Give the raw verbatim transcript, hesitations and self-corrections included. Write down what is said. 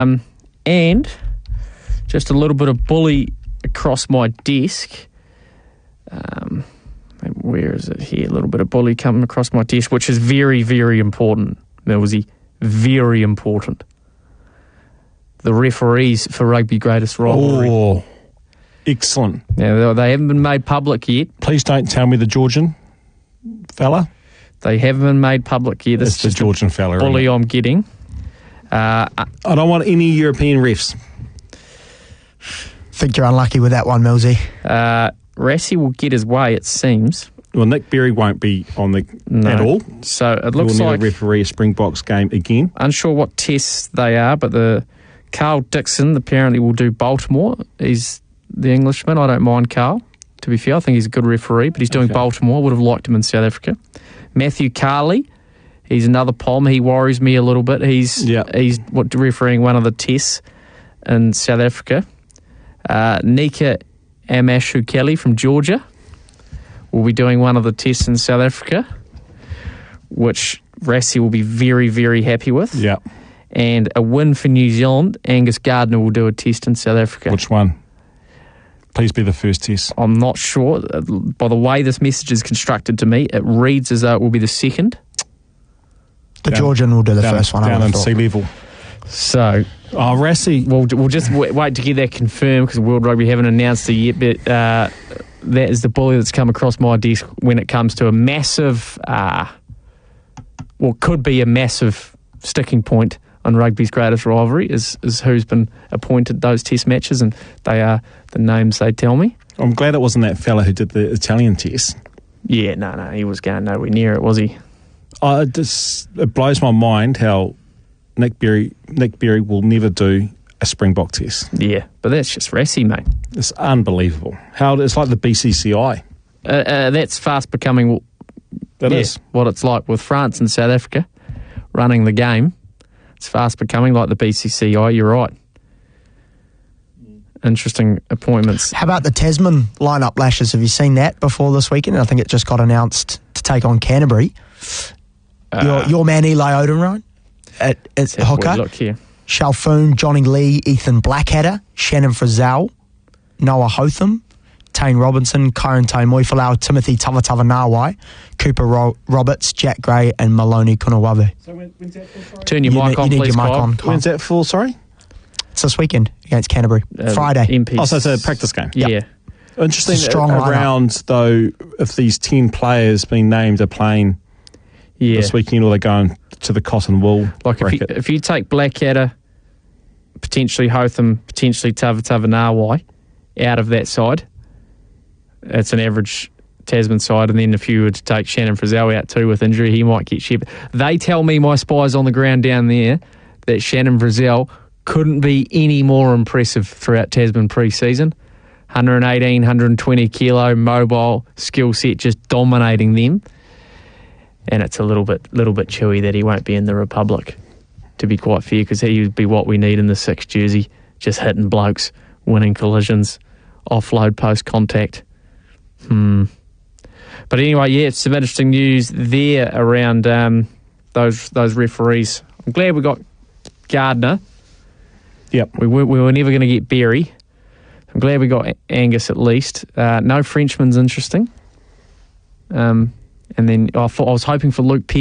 Um, and just a little bit of bully across my desk. Um, where is it here? A little bit of bully coming across my desk, which is very, very important, Millsy. Very important. The referees for Rugby Greatest Rivalry. Oh, excellent. Now, they haven't been made public yet. Please don't tell me the Georgian fella. They haven't been made public yet. This It's is the just Georgian fella. a bully isn't it? I'm getting. Uh, I don't want any European refs. Think you're unlucky with that one, Millsy. uh, Rassie will get his way, it seems. Well, Nick Berry won't be on the No. at all. So it He looks will like, never referee a Springboks game again. unsure what tests they are, but the Carl Dixon apparently will do Baltimore. He's the Englishman. I don't mind Carl, to be fair. I think he's a good referee, but he's doing Okay. Baltimore. Would have liked him in South Africa. Matthew Carley, he's another Pom. He worries me a little bit. He's Yeah. he's what refereeing one of the tests in South Africa. Uh, Nika Amashu Kelly from Georgia will be doing one of the tests in South Africa, which Rassie will be very, very happy with. Yeah. And a win for New Zealand, Angus Gardner will do a test in South Africa. Which one? Please be the first test. I'm not sure. By the way this message is constructed to me, it reads as though it will be the second. The Down- Georgian will do the down, first one. I Down would in have thought. sea level. So Oh, Rassie. we'll, we'll just w- wait to get that confirmed because World Rugby haven't announced it yet. But uh, that is the bully that's come across my desk when it comes to a massive, uh, well, could be a massive sticking point on rugby's greatest rivalry is, is who's been appointed those test matches, and they are the names they tell me. I'm glad it wasn't that fella who did the Italian test. Yeah, no, no, he was going nowhere near it, was he? Uh, it, just, it blows my mind how Nick Berry, Nick Berry will never do a Springbok test. Yeah, but that's just Rassie, mate. It's unbelievable. How it's like the B C C I. Uh, uh, that's fast becoming That yeah, is. what it's like with France and South Africa running the game. It's fast becoming like the B C C I, you're right. Interesting appointments. How about the Tasman lineup, Lashes? Have you seen that before this weekend? I think it just got announced to take on Canterbury. Uh, your, your man Eli Odenrine at, at Let's have a wee hooker. look here. Shalfoon, Johnny Lee, Ethan Blackadder, Shannon Frizzell, Noah Hotham, Tane Robinson, Kyron Moifalau, Timothy Tavatava-Nawai, Cooper Ro- Roberts, Jack Gray, and Maloney Kunawabe. So when, when's that for? Sorry? Turn your You mic need- on, you need please, your mic Clive. on, Clive. When's that for? Sorry. It's this weekend against Canterbury. Uh, Friday. M P. Oh, so it's a practice game. Yeah. Yep. Interesting. It's a strong around though, if these ten players being named are playing Yeah. this weekend, or they're going to the cotton wool Like if you, bracket. if you take Blackadder, potentially Hotham, potentially Tavatava-Nawai out of that side, it's an average Tasman side. And then if you were to take Shannon Frizzell out too with injury, he might get shepherded. They tell me, my spies on the ground down there, that Shannon Frizzell couldn't be any more impressive throughout Tasman pre-season. one eighteen, one twenty kilo, mobile, skill set, just dominating them. And it's a little bit little bit chewy that he won't be in the Republic, to be quite fair, because he would be what we need in the sixth jersey, just hitting blokes, winning collisions, offload post-contact. Hmm. But anyway, yeah, it's some interesting news there around um, those those referees. I'm glad we got Gardner. Yep. We were, we were never going to get Berry. I'm glad we got Angus at least. Uh, no Frenchman's interesting. Um, and then I, thought, I was hoping for Luke Pearce.